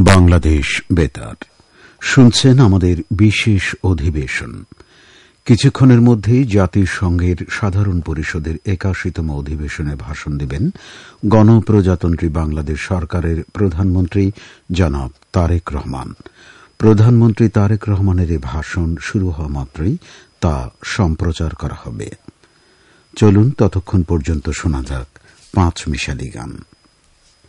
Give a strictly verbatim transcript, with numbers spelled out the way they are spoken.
বাংলাদেশ বেতার শুনছেন আমাদের বিশেষ অধিবেশন। কিছুক্ষণের মধ্যেই জাতিসংঘের সাধারণ পরিষদের একাশিতম অধিবেশনে ভাষণ দেবেন গণপ্রজাতন্ত্রী বাংলাদেশ সরকারের প্রধানমন্ত্রী জনাব তারেক রহমান। প্রধানমন্ত্রী তারেক রহমানের এই ভাষণ শুরু হওয়া মাত্রই তা সম্প্রচার করা হবে। চলুন ততক্ষণ পর্যন্ত শোনা যাক পাঁচ মিশালি গান।